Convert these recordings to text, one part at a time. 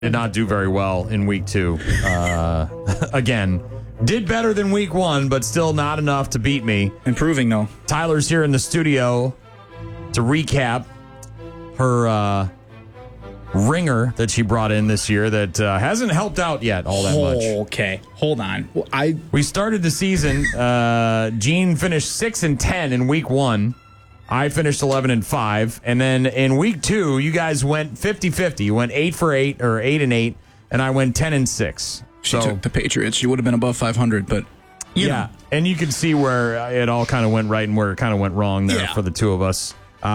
did not do very well in week 2. Again, did better than week 1, but still not enough to beat me. Improving, though. Tyler's here in the studio to recap her ringer that she brought in this year that hasn't helped out yet all that much. Okay, hold on. We started the season. Gene finished 6-10 in week 1. I finished 11-5, and then in week 2, you guys went 50-50. You went 8 for 8 or 8-8, and I went 10-6. She took the Patriots. She would have been above 500, but you know. And you can see where it all kind of went right and where it kind of went wrong there for the two of us.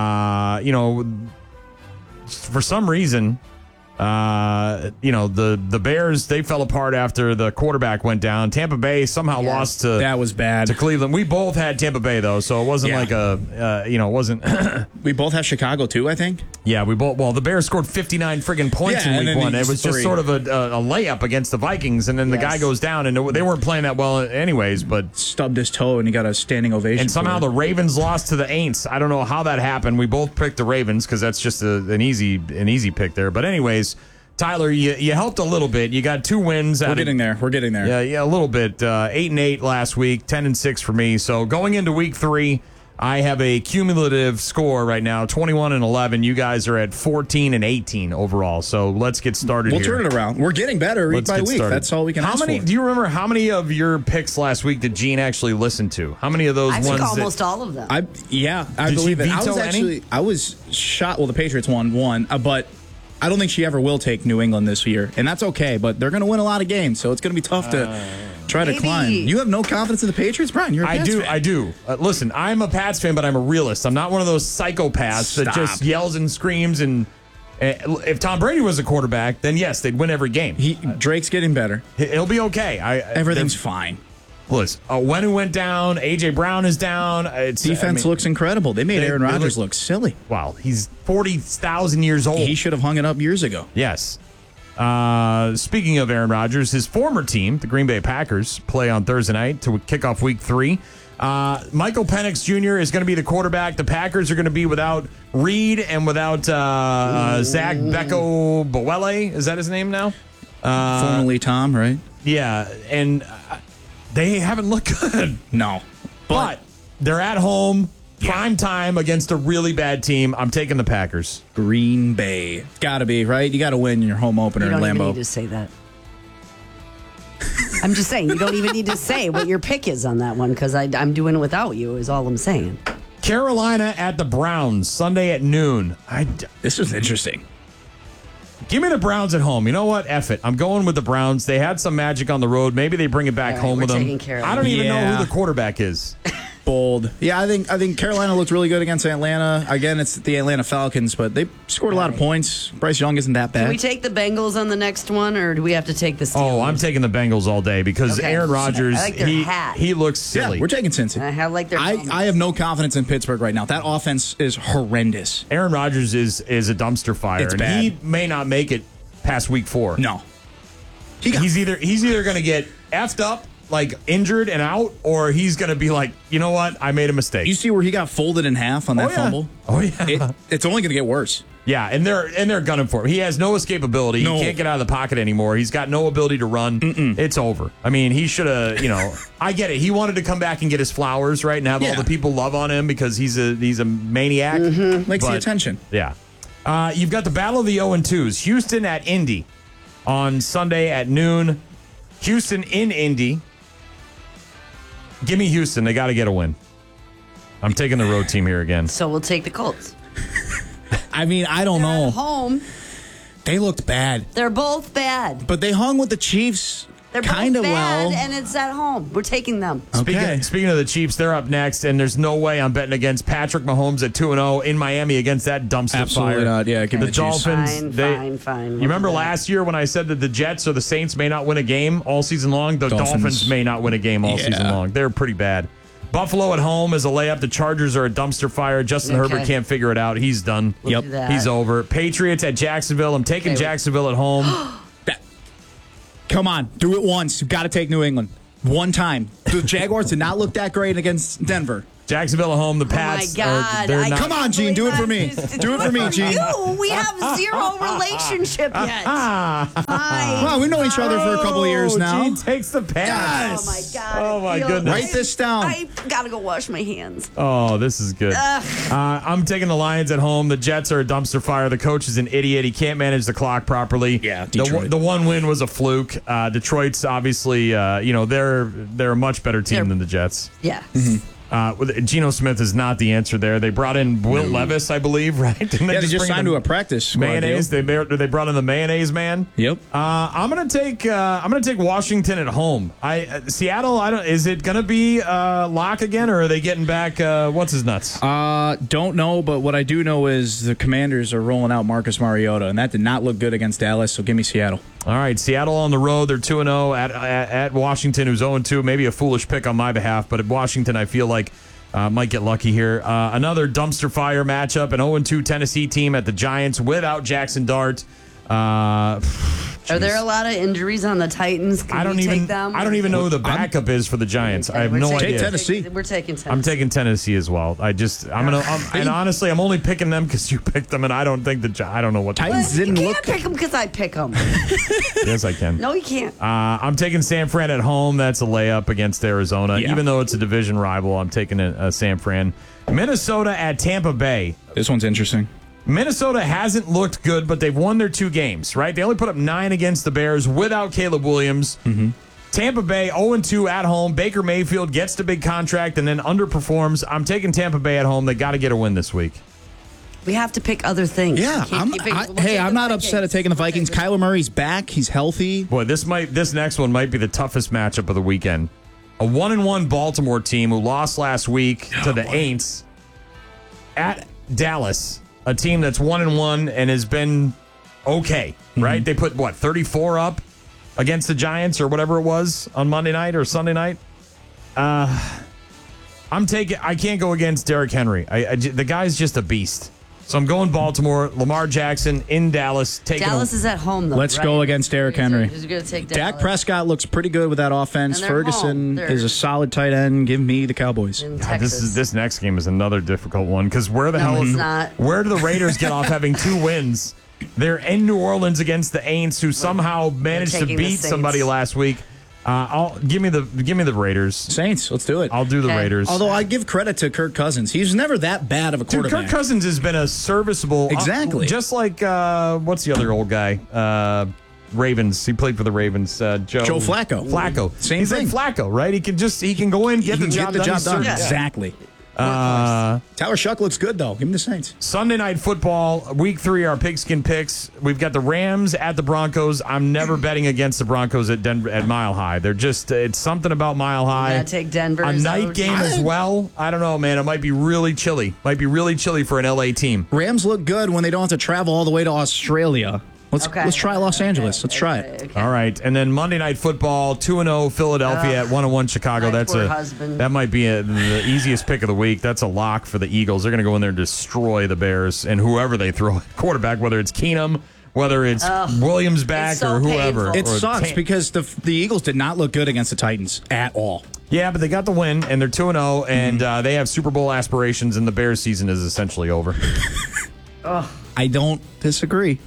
For some reason, the Bears, they fell apart after the quarterback went down. Tampa Bay somehow lost to that was bad to Cleveland. We both had Tampa Bay though, so it wasn't like it wasn't. We both have Chicago too, I think. Yeah, we both. Well, the Bears scored 59 friggin' points in week 1. It was just sort of a layup against the Vikings, and then the guy goes down, and they weren't playing that well anyways. But stubbed his toe, and he got a standing ovation. And somehow the Ravens lost to the Aints. I don't know how that happened. We both picked the Ravens because that's just an easy pick there. But anyways. Tyler, you helped a little bit. You got 2 wins. We're getting there. Yeah, a little bit. 8-8 last week, 10-6 for me. So going into week 3, I have a cumulative score right now, 21-11. You guys are at 14-18 overall. So let's get started. We'll turn it around. We're getting better week by week. That's all we can ask for. Do you remember how many of your picks last week did Gene actually listen to? How many of those ones? I took almost all of them. I believe it. I was shocked. Well, the Patriots won, but I don't think she ever will take New England this year, and that's okay, but they're going to win a lot of games, so it's going to be tough to try to climb. You have no confidence in the Patriots, Brian? You're a Pats fan. I do. Listen, I'm a Pats fan, but I'm a realist. I'm not one of those psychopaths that just yells and screams. And if Tom Brady was a quarterback, then yes, they'd win every game. Drake's getting better. He'll be okay. Everything's fine. Listen, Wenu went down. A.J. Brown is down. Defense looks incredible. They made Aaron Rodgers look silly. Wow, he's 40,000 years old. He should have hung it up years ago. Yes. Speaking of Aaron Rodgers, his former team, the Green Bay Packers, play on Thursday night to kick off week 3. Michael Penix Jr. is going to be the quarterback. The Packers are going to be without Reed and without Zach Becco-Bowele. Is that his name now? Formerly Tom, right? Yeah, and they haven't looked good. No. But they're at home, prime time against a really bad team. I'm taking the Packers. Green Bay. Got to be, right? You got to win your home opener in Lambeau. You don't even need to say that. I'm just saying, you don't even need to say what your pick is on that one because I'm doing it without you is all I'm saying. Carolina at the Browns, Sunday at noon. This is interesting. Give me the Browns at home. You know what? F it. I'm going with the Browns. They had some magic on the road. Maybe they bring it back home with them. I don't even know who the quarterback is. Bold. Yeah, I think Carolina looked really good against Atlanta. Again, it's the Atlanta Falcons, but they scored a lot of points. Bryce Young isn't that bad. Do we take the Bengals on the next one, or do we have to take the Steelers? Oh, I'm taking the Bengals all day because Aaron Rodgers, he looks silly. Yeah, we're taking Cincy. I like their I have no confidence in Pittsburgh right now. That offense is horrendous. Aaron Rodgers is a dumpster fire. It's bad. He may not make it past week 4. No. He's either going to get effed up, like injured and out, or he's going to be like, you know what, I made a mistake. You see where he got folded in half on that fumble? Oh yeah, it's only going to get worse. Yeah, and they're gunning for him. He has no escapability. No. He can't get out of the pocket anymore. He's got no ability to run. It's over. I mean, he should have. I get it. He wanted to come back and get his flowers, right, and have all the people love on him because he's a maniac. Likes the attention. Yeah. You've got the Battle of the 0-2s. Houston at Indy on Sunday at noon. Houston in Indy. Give me Houston. They got to get a win. I'm taking the road team here again. So we'll take the Colts. I mean, I don't know. At home. They looked bad. They're both bad. But they hung with the Chiefs They're kind of both bad, well. and it's at home. We're taking them. Speaking of the Chiefs, they're up next, and there's no way I'm betting against Patrick Mahomes at 2-0 in Miami against that dumpster Absolutely fire. not. Yeah, give me the Dolphins. Fine. You remember last year when I said that the Jets or the Saints may not win a game all season long? The Dolphins may not win a game all season long. They're pretty bad. Buffalo at home is a layup. The Chargers are a dumpster fire. Justin Herbert can't figure it out. He's done. We'll do that. He's over. Patriots at Jacksonville. I'm taking Jacksonville at home. Come on, do it once. You've got to take New England. One time. The Jaguars did not look that great against Denver. Jacksonville at home. The Pats. Oh my God! Come on, Gene, do it for me. Do it for me, Gene. We have zero relationship yet. Fine. Well, we've known each other for a couple of years now. Gene takes the Pats. Oh my God! Oh my goodness! Write this down. I gotta go wash my hands. Oh, this is good. I'm taking the Lions at home. The Jets are a dumpster fire. The coach is an idiot. He can't manage the clock properly. Yeah, Detroit. The one win was a fluke. Detroit's obviously, they're a much better team than the Jets. Yeah. Geno Smith is not the answer there. They brought in Will Levis, I believe, right? Didn't They just bring signed in to a practice squad mayonnaise. deal. They brought in the mayonnaise man. Yep. I'm gonna take Washington at home. Seattle. Is it gonna be lock again, or are they getting back? What's his nuts? Don't know, but what I do know is the Commanders are rolling out Marcus Mariota, and that did not look good against Dallas. So give me Seattle. All right, Seattle on the road. They're 2-0 at Washington, who's 0-2. Maybe a foolish pick on my behalf, but at Washington, I feel like might get lucky here. Another dumpster fire matchup, an 0-2 Tennessee team at the Giants without Jackson Dart. Are there a lot of injuries on the Titans? Can we take them? I don't even know who the backup is for the Giants. I have no idea. Take Tennessee. We're taking Tennessee. I'm taking Tennessee as well. And honestly, I'm only picking them because you picked them, and I don't think I don't know what. Titans You didn't can't look. pick them because I pick them. Yes, I can. No, you can't. I'm taking San Fran at home. That's a layup against Arizona. Yeah. Even though it's a division rival, I'm taking a San Fran. Minnesota at Tampa Bay. This one's interesting. Minnesota hasn't looked good, but they've won their 2 games, right? They only put up 9 against the Bears without Caleb Williams. Mm-hmm. Tampa Bay 0-2 at home. Baker Mayfield gets the big contract and then underperforms. I'm taking Tampa Bay at home. They got to get a win this week. We have to pick other things. Yeah, I'm not upset at taking the Vikings. Kyler Murray's back. He's healthy. Boy, this next one might be the toughest matchup of the weekend. A 1-1 Baltimore team who lost last week to the Aints at Dallas. A team that's 1-1 and has been okay, right? They put 34 up against the Giants or whatever it was on Monday night or Sunday night. I can't go against Derrick Henry. The guy's just a beast. So I'm going Baltimore. Lamar Jackson in Dallas. Dallas is at home, though. Let's go against Derrick Henry. Who's going to take Dak Dallas? Prescott looks pretty good with that offense. And they're Ferguson home. is a solid tight end. Give me the Cowboys. In God, Texas. this next game is another difficult one because where the hell it's is not. where do the Raiders get off having 2 wins? They're in New Orleans against the Aints, who somehow managed to taking the beat Saints. somebody last week. Give me the Raiders. Saints, let's do it. I'll do the Okay. Raiders. Although I give credit to Kirk Cousins. He's never that bad of a Dude, quarterback. Kirk Cousins has been a serviceable. Exactly. Just like what's the other old guy? Ravens. He played for the Ravens. Joe Flacco. Flacco. Same He's thing. like Flacco, right? He can go in, get the job done. He's certain. Exactly. Tyler Shuck looks good, though. Give him the Saints. Sunday Night Football, Week 3, our pigskin picks. We've got the Rams at the Broncos. I'm never betting against the Broncos at Mile High. They're just, it's something about Mile High. Yeah, take Denver. A night game as well. I don't know, man. It might be really chilly. Might be really chilly for an LA team. Rams look good when they don't have to travel all the way to Australia. Let's try Los Angeles. Let's try it. Okay. All right, and then Monday Night Football, 2-0 Philadelphia at 1-1 Chicago. My poor husband. That might be the easiest pick of the week. That's a lock for the Eagles. They're going to go in there and destroy the Bears and whoever they throw at quarterback, whether it's Keenum, whether it's Williams back It's so or whoever. painful. It sucks because the Eagles did not look good against the Titans at all. Yeah, but they got the win and they're 2-0 and they have Super Bowl aspirations and the Bears season is essentially over. I don't disagree.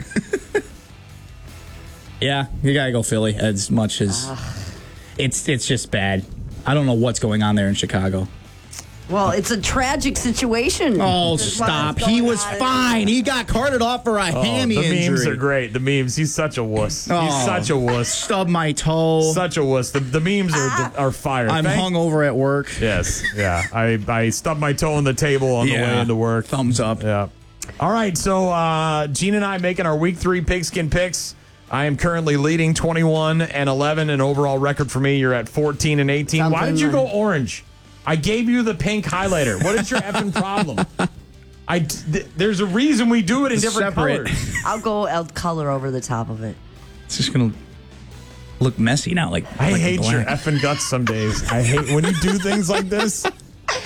Yeah, you gotta go Philly as much as it's just bad. I don't know what's going on there in Chicago. Well, it's a tragic situation. Oh, This is stop. what's He going was on. fine. He got carted off for a hammy the injury. memes are great. The memes. He's such a wuss. He's such a wuss. Stubbed my toe. Such a wuss. The memes are fire. I'm hungover at work. Yes, yeah. I stubbed my toe on the table on the way into work. Thumbs up. Yeah. All right, so Gene and I making our Week 3 pigskin picks. I am currently leading 21-11, an overall record for me. You're at 14-18. Why did you go orange? I gave you the pink highlighter. What is your effing problem? There's a reason we do it in different Separate. colors. I'll color over the top of it. It's just gonna look messy now. I hate your effing guts some days. I hate when you do things like this.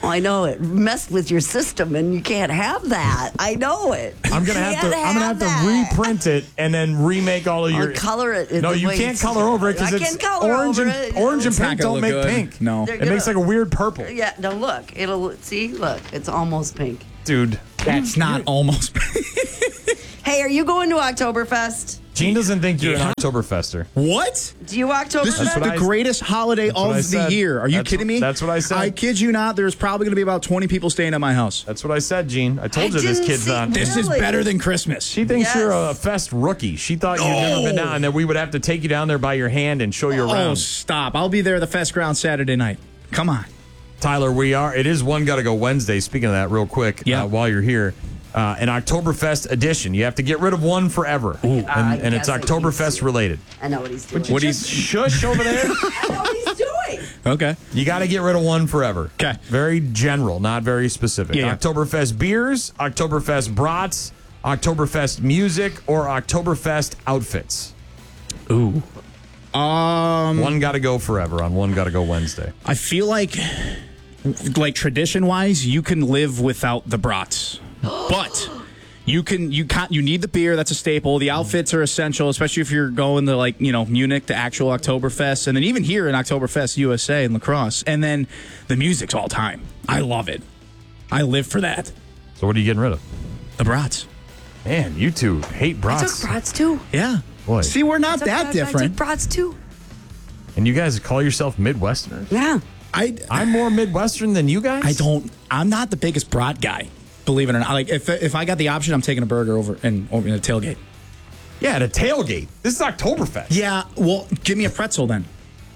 I know it messed with your system, and you can't have that. I know it. I'm gonna have to reprint it and then remake all of your color it. No, you can't color over it because it's orange and pink don't make good. Pink. No, it makes like a weird purple. Yeah, no, look. Look, it's almost pink. Dude, that's not almost. Hey, are you going to Oktoberfest? Gene doesn't think you're an Oktoberfester. What? Do you Oktoberfest? This is the greatest holiday of the year. Are you kidding me? That's what I said. I kid you not. There's probably going to be about 20 people staying at my house. That's what I said, Gene. I told you this kid's not. This is better than Christmas. She thinks you're a fest rookie. She thought you'd never been down, and that we would have to take you down there by your hand and show you around. Oh, stop. I'll be there at the Fest Ground Saturday night. Come on. Tyler, it is One Gotta Go Wednesday. Speaking of that, real quick, while you're here. An Oktoberfest edition. You have to get rid of one forever. And it's Oktoberfest related. I know what he's doing. What he's shush over there? I know what he's doing. Okay. You got to get rid of one forever. Okay. Very general, not very specific. Yeah. Oktoberfest beers, Oktoberfest brats, Oktoberfest music, or Oktoberfest outfits. Ooh. One Gotta Go forever on One Gotta Go Wednesday. I feel like tradition-wise, you can live without the brats. But you need the beer. That's a staple. The outfits are essential, especially if you're going to Munich, the actual Oktoberfest, and then even here in Oktoberfest USA in La Crosse. And then the music's all time. I love it. I live for that. So what are you getting rid of? The brats. Man, you two hate brats. I took brats too. Yeah. Boy. See, we're not that different. I took brats too. And you guys call yourself Midwesterners? Yeah. I'm more Midwestern than you guys? I'm not the biggest brat guy. Believe it or not, like if I got the option, I'm taking a burger over in a tailgate. Yeah, at a tailgate. This is Oktoberfest. Yeah, well, give me a pretzel then.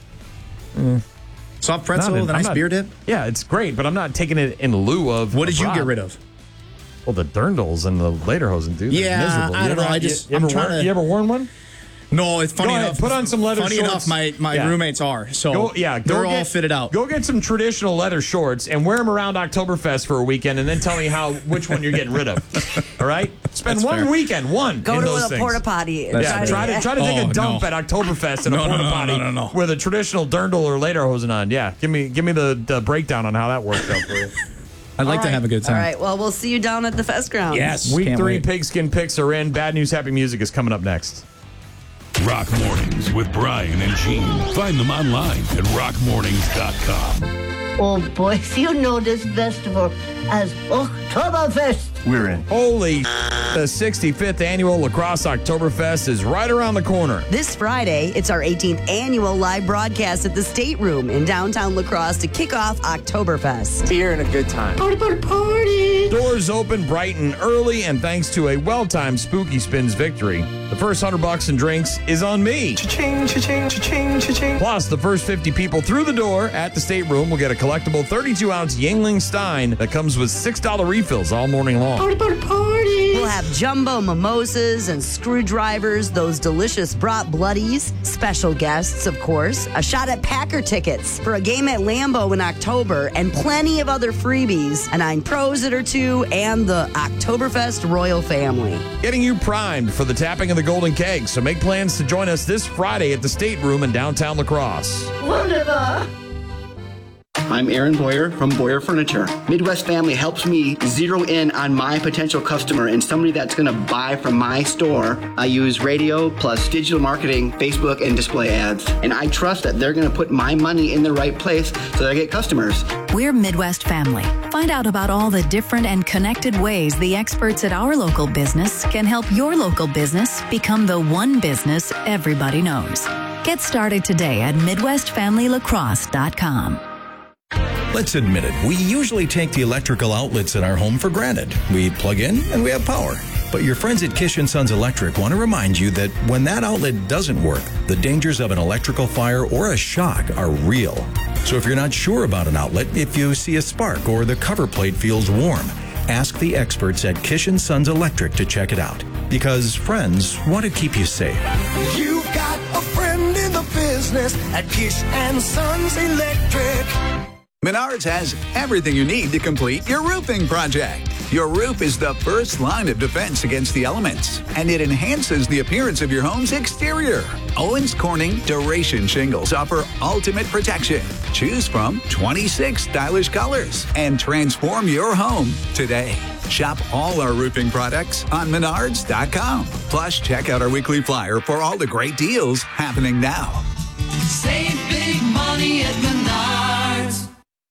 Soft pretzel with a nice beer dip. Yeah, it's great, but I'm not taking it in lieu of. What did you get rid of? Well, the dirndls and the lederhosen, dude. Yeah, miserable. I don't know. You ever worn one? No, it's funny enough. Put on some leather shorts. Funny enough, my roommates are. So they're all fitted out. Go get some traditional leather shorts and wear them around Oktoberfest for a weekend and then tell me which one you're getting rid of. All right? Spend one weekend, Go to a porta potty. Yeah, try to take a dump at Oktoberfest in a porta potty with a traditional dirndl or lederhosen on. Yeah, give me the breakdown on how that works out for you. I'd like to have a good time. All right, well, we'll see you down at the Fest Ground. Yes. Week 3 pigskin picks are in. Bad News, Happy Music is coming up next. Rock Mornings with Brian and Gene. Find them online at rockmornings.com. Oh, boys, you know this festival as Oktoberfest. We're in. Holy the 65th annual La Crosse Oktoberfest is right around the corner. This Friday, it's our 18th annual live broadcast at the State Room in downtown La Crosse to kick off Oktoberfest. Beer and a good time. Party, party, party. Doors open bright and early, and thanks to a well-timed Spooky Spins victory, the first $100 in drinks is on me. Cha-ching, cha-ching, cha-ching, cha-ching. Plus, the first 50 people through the door at the State Room will get a collectible 32-ounce Yuengling Stein that comes with $6 refills all morning long. Party, party, party. We'll have jumbo mimosas and screwdrivers, those delicious brat bloodies, special guests, of course, a shot at Packer tickets for a game at Lambeau in October, and plenty of other freebies, a 9 Pros-It or 2, and the Oktoberfest Royal Family. Getting you primed for the tapping of the Golden Keg, so make plans to join us this Friday at the State Room in downtown La Crosse. Wonderful. I'm Aaron Boyer from Boyer Furniture. Midwest Family helps me zero in on my potential customer and somebody that's going to buy from my store. I use radio plus digital marketing, Facebook, and display ads. And I trust that they're going to put my money in the right place so that I get customers. We're Midwest Family. Find out about all the different and connected ways the experts at our local business can help your local business become the one business everybody knows. Get started today at MidwestFamilyLaCrosse.com. Let's admit it, we usually take the electrical outlets in our home for granted. We plug in and we have power. But your friends at Kish & Sons Electric want to remind you that when that outlet doesn't work, the dangers of an electrical fire or a shock are real. So if you're not sure about an outlet, if you see a spark or the cover plate feels warm, ask the experts at Kish & Sons Electric to check it out. Because friends want to keep you safe. You've got a friend in the business at Kish & Sons Electric. Menards has everything you need to complete your roofing project. Your roof is the first line of defense against the elements, and it enhances the appearance of your home's exterior. Owens Corning Duration Shingles offer ultimate protection. Choose from 26 stylish colors and transform your home today. Shop all our roofing products on Menards.com. Plus, check out our weekly flyer for all the great deals happening now. Save big money at Menards.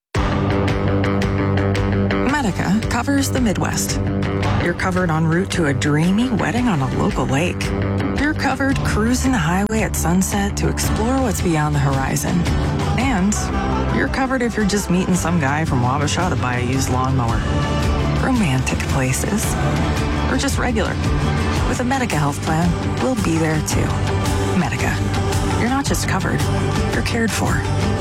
Medica covers the Midwest. You're covered en route to a dreamy wedding on a local lake. You're covered cruising the highway at sunset to explore what's beyond the horizon. And you're covered if you're just meeting some guy from Wabasha to buy a used lawnmower. Romantic places. Or just regular. With a Medica health plan, we'll be there too. Medica. You're not just covered, you're cared for.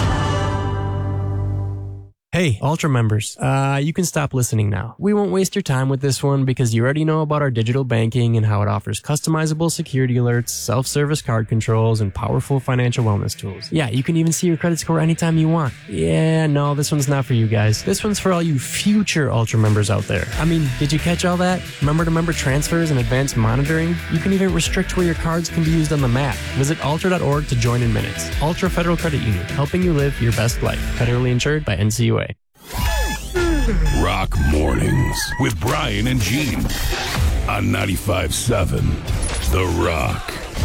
Hey, Ultra members, you can stop listening now. We won't waste your time with this one because you already know about our digital banking and how it offers customizable security alerts, self-service card controls, and powerful financial wellness tools. Yeah, you can even see your credit score anytime you want. Yeah, no, this one's not for you guys. This one's for all you future Ultra members out there. I mean, did you catch all that? Member-to-member transfers and advanced monitoring? You can even restrict where your cards can be used on the map. Visit ultra.org to join in minutes. Ultra Federal Credit Union, helping you live your best life. Federally insured by NCUA. Rock Mornings with Brian and Gene on 95.7 The Rock.